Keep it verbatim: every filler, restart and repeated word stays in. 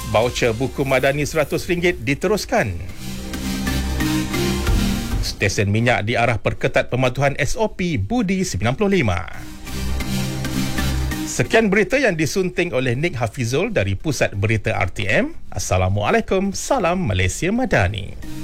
Voucher buku Madani seratus ringgit diteruskan. Stesen minyak diarah perketat pematuhan S O P Budi sembilan puluh lima. Sekian berita yang disunting oleh Nick Hafizul dari Pusat Berita R T M. Assalamualaikum, salam Malaysia Madani.